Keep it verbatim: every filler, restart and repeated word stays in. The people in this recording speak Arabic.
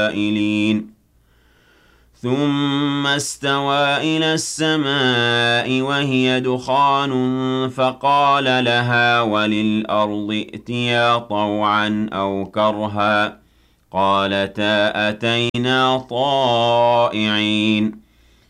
السائلين ثم استوى إلى السماء وهي دخان فقال لها وللأرض ائتيا طوعا أو كرها قالتا أتينا طائعين